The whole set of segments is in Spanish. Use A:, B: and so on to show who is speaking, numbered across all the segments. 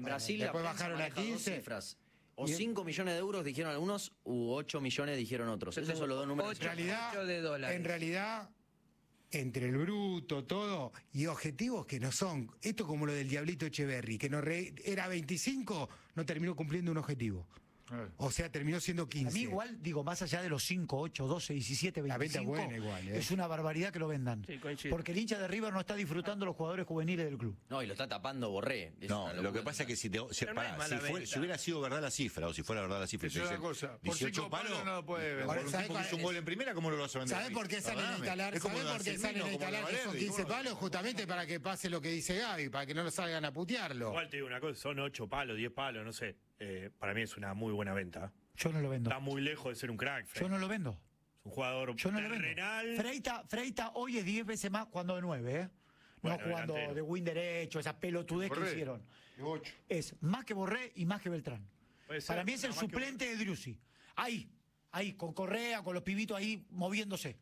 A: En Brasil
B: después
A: la prensa
B: bajaron a
A: maneja
B: 15.
A: dos cifras. O 5 millones de euros dijeron algunos, u 8 millones dijeron otros. Esos son los dos números.
B: En realidad,
C: 8 de dólares.
B: en realidad, entre el bruto, todo, y objetivos que no son. Esto como lo del Diablito Echeverri, que era 25, no terminó cumpliendo un objetivo. O sea, terminó siendo 15.
D: A mí igual, digo, más allá de los 5, 8, 12, 17, 25,
B: La venta es buena igual,
D: es una barbaridad que lo vendan.
C: Sí, coincido.
D: Porque el hincha de River no está disfrutando los jugadores juveniles del club.
A: No, y lo está tapando Borré. Es
E: No,
A: una
E: lo
A: locura.
E: que pasa es que si
C: Pero no es mala venta.
E: si hubiera sido verdad la cifra, o si fuera verdad la cifra,
F: Es una cosa, por
E: 18
F: 5 palos
E: palos,
F: no lo puede vender.
E: por un
B: ¿Sabés
E: tipo que
B: cuál
E: hizo un
B: es?
E: gol en primera, ¿cómo lo vas a vender?
B: ¿Sabés por qué salen a
E: Perdóname.
B: instalar?
E: Es como
B: ¿Sabés
E: lo de
B: por qué
E: Anselmino,
B: salen a
E: como lo de
B: instalar que son
E: Valerdi,
B: 15
E: ¿cómo?
B: palos? Justamente para que pase lo que dice Gaby, para que no lo salgan a putearlo.
G: Igual te digo una cosa, son 8 palos, 10 palos, no sé. Para mí es una muy buena venta.
D: Yo no lo vendo.
G: Está muy lejos de ser un crack, Frey.
D: Yo no lo vendo.
G: Es un jugador
D: Yo no lo vendo.
G: terrenal.
D: Freita hoy es 10 veces más cuando de 9, ¿eh?
G: Bueno,
D: no jugando
G: delantero.
D: de win derecho, esa pelotudez que
F: Borré.
D: hicieron.
F: De 8.
D: Es más que Borré y más que Beltrán.
G: Puede ser,
D: Para mí es el
G: no, más que
D: suplente de Driussi. Ahí, con Correa, con los pibitos ahí moviéndose.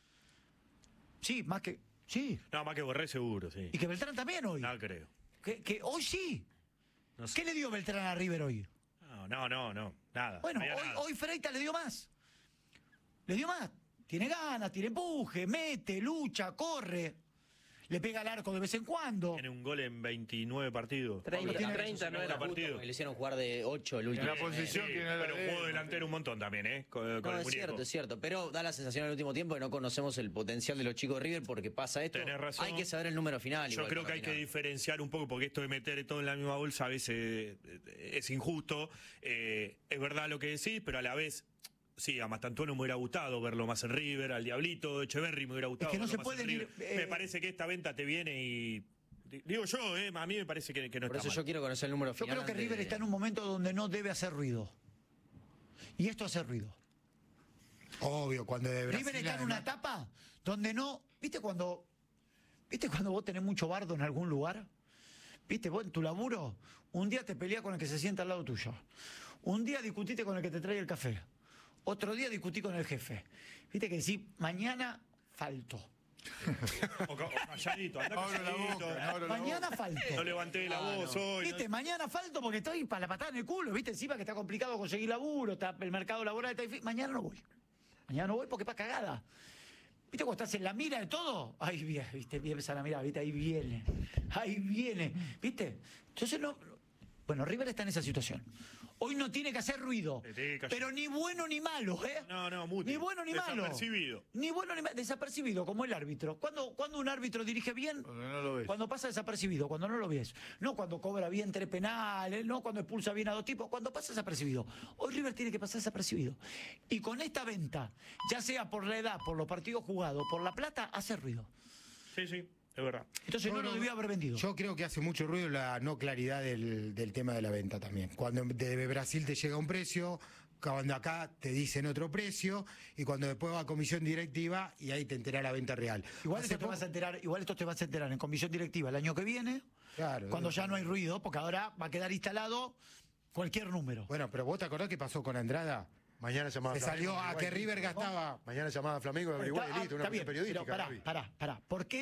D: Sí, más que. Sí.
G: No, más que Borré seguro, sí.
D: Y que Beltrán también hoy.
G: No creo.
D: Que hoy sí.
G: No sé.
D: ¿Qué le dio Beltrán a River hoy?
G: No, nada.
D: Bueno,
G: no había nada.
D: hoy Freita le dio más. Le dio más. Tiene ganas, tiene empuje, mete, lucha, corre. Le pega al arco de vez en cuando.
G: Tiene un gol en 29 partidos.
C: 30,
D: tiene
C: 30 no era.
G: partido.
A: Le hicieron jugar de 8 el
F: En
A: último.
F: la posición
G: Sí,
F: tiene la
G: pero jugó delantero un montón también, ¿eh? Con
A: No,
G: el
A: es
G: muñeco.
A: cierto, es cierto. Pero da la sensación al último tiempo que no conocemos el potencial de los chicos de River porque pasa esto.
G: Tenés razón.
A: Hay que saber el número final.
G: Yo
A: igual
G: creo
A: para
G: que hay que
A: opinar.
G: diferenciar un poco, porque esto de meter todo en la misma bolsa a veces es injusto. Es verdad lo que decís, pero a la vez, sí, a Mastantuono me hubiera gustado verlo más en River, al Diablito, Echeverri me hubiera gustado
D: Es que no
G: verlo
D: se
G: más en
D: pueden ir,
G: River. Me parece que esta venta te viene y... Digo yo, a mí me parece que no
A: Por
G: está
A: eso
G: mal.
A: yo quiero conocer el número
D: Yo
A: final.
D: creo que
A: antes
D: River
A: de-
D: está en un momento donde no debe hacer ruido. Y esto hace ruido.
B: Obvio, cuando de Brasil.
D: River está en una
B: además-
D: etapa donde no. ¿Viste cuando vos tenés mucho bardo en algún lugar? ¿Viste? Vos en tu laburo, un día te peleás con el que se sienta al lado tuyo. Un día discutiste con el que te trae el café. Otro día discutí con el jefe. ¿Viste que decís, mañana falto?
G: O calladito, andá
F: Abro la
G: calladito.
F: boca, no abro la
D: Mañana
F: boca.
D: falto.
G: No levanté la voz hoy.
D: ¿Viste? Mañana falto porque estoy para la patada en el culo. ¿Viste? Encima que está complicado conseguir laburo, está el mercado laboral está difícil. Mañana no voy. Mañana no voy porque pa' cagada. ¿Viste cuando estás en la mira de todo? Ahí viene, ¿viste? Empieza la mirada, ¿viste? Ahí viene. ¿Viste? Entonces no. Bueno, River está en esa situación. Hoy no tiene que hacer ruido.
G: Tiene que callar.
D: Pero ni bueno ni malo, ¿eh?
G: No, muti.
D: Ni bueno ni malo.
G: Desapercibido.
D: Ni bueno ni malo. Desapercibido, como el árbitro. ¿Cuándo un árbitro dirige bien?
F: Cuando no lo ves.
D: Cuando pasa desapercibido, cuando no lo ves. No cuando cobra bien 3 penales, no cuando expulsa bien a 2 tipos, cuando pasa desapercibido. Hoy River tiene que pasar desapercibido. Y con esta venta, ya sea por la edad, por los partidos jugados, por la plata, hace ruido.
G: Sí, es verdad.
D: Entonces no lo debió haber vendido.
B: Yo creo que hace mucho ruido la no claridad del tema de la venta también. Cuando de Brasil te llega un precio, cuando acá te dicen otro precio, y cuando después va a comisión directiva y ahí te entera la venta real.
D: Igual
B: Hace
D: esto te
B: poco-
D: vas a enterar, en comisión directiva el año que viene,
B: Claro,
D: cuando
B: es
D: ya no hay ruido, porque ahora va a quedar instalado cualquier número.
B: Bueno, pero vos te acordás qué pasó con Andrada.
F: Mañana llamada
B: Se salió a
F: Flamengo,
B: que
F: igual.
B: River gastaba.
F: Mañana llamada a Flamengo de averiguar y listo, una
D: Está
F: cosa
D: bien,
F: periodística.
D: pero
F: Gaby.
D: pará.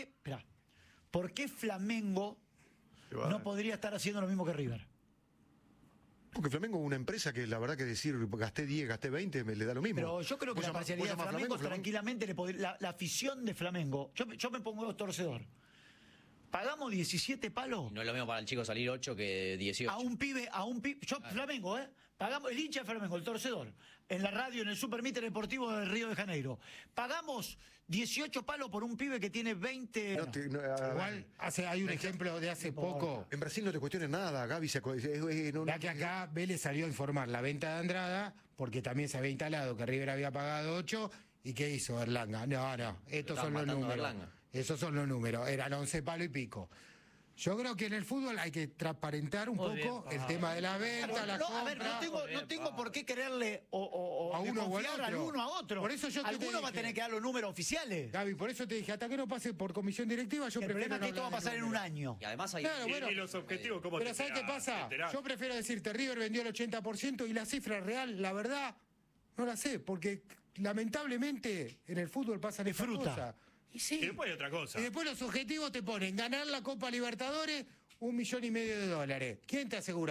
D: ¿Por qué Flamengo
F: Se va a
D: no
F: dar.
D: podría estar haciendo lo mismo que River?
F: Porque Flamengo es una empresa que la verdad que decir gasté 10, gasté 20, me le da lo mismo.
D: Pero yo creo que
F: Vos
D: la
F: llamás-
D: parcialidad
F: vos
D: de
F: llamás a
D: Flamengo
F: Flamengo,
D: tranquilamente le podría. La afición de Flamengo. Yo me pongo torcedor. Pagamos 17 palos
A: No es lo mismo para el chico salir 8 que 18.
D: a un pibe. Yo, Flamengo, Pagamos, el hincha de Flamengo, el torcedor, en la radio, en el Supermíter Deportivo del Río de Janeiro. Pagamos 18 palos por un pibe que tiene 20.
B: Igual hay un ejemplo de hace poco.
F: En Brasil no te cuestiones nada, Gaby.
B: Ya que acá Vélez salió a informar la venta de Andrada, porque también se había instalado que River había pagado 8, ¿y qué hizo Berlanga? No, estos
A: Estaban
B: son los
A: matando a
B: números.
A: Berlanga.
B: Esos son los números, eran 11 palos y pico. Yo creo que en el fútbol hay que transparentar un
C: Muy
B: poco
C: bien,
B: el tema de la venta, la
D: No,
B: compra.
D: a ver, no tengo por qué quererle o
B: A uno o al
D: desconfiar al
B: otro.
D: uno a otro.
B: Por eso yo te
D: Alguno va a
B: dije.
D: tener que dar los números oficiales.
B: Gaby, por eso te dije, hasta que no pase por comisión directiva, yo
D: El
B: prefiero
D: problema es que
B: no
D: esto va a
B: hablar de
D: pasar en un
B: números.
D: año.
A: Y además hay...
B: Claro, bueno.
G: Y los objetivos, ¿cómo
B: Pero
G: te
B: ¿sabes qué
G: enterás?
B: pasa?
G: ¿Te enterás?
B: Yo prefiero decirte, River vendió el 80% y la cifra real, la verdad, no la sé, porque lamentablemente en el fútbol pasan estas
D: Disfruta.
B: cosas. Y sí.
G: Y después hay otra cosa.
B: Y después los objetivos te ponen ganar la Copa Libertadores, $1,5 millones. ¿Quién te asegura?